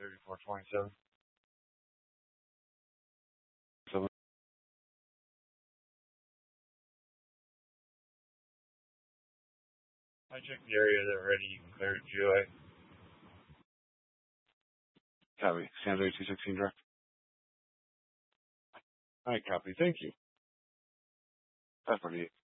3427. So I checked the area they're ready. You can clear it GOA. Copy. San Jose 216 direct. All right, copy. Thank you. 548.